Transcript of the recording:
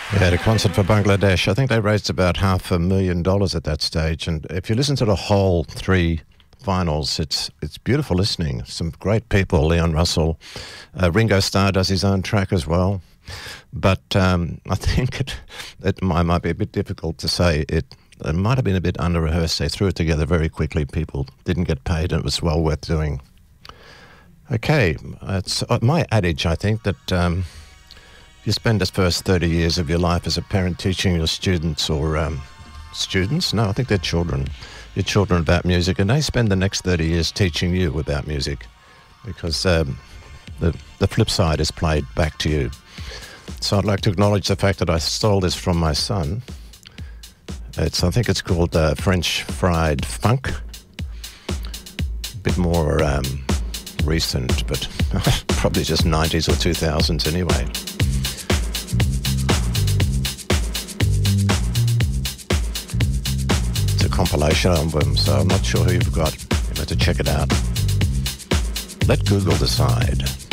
Yeah, the concert for Bangladesh. I think they raised about $500,000 at that stage. And if you listen to the whole three finals, it's beautiful listening. Some great people, Leon Russell. Ringo Starr does his own track as well. But I think it might be a bit difficult to say. It might have been a bit under-rehearsed. They threw it together very quickly. People didn't get paid, and it was well worth doing. Okay, it's my adage, I think, that you spend the first 30 years of your life as a parent teaching your students or students? No, I think they're children. Your children about music, and they spend the next 30 years teaching you about music because the flip side is played back to you. So I'd like to acknowledge the fact that I stole this from my son. I think it's called French Fried Funk. A bit more recent, but probably just 90s or 2000s anyway. It's a compilation album, so I'm not sure who you've got. You have to check it out. Let Google decide.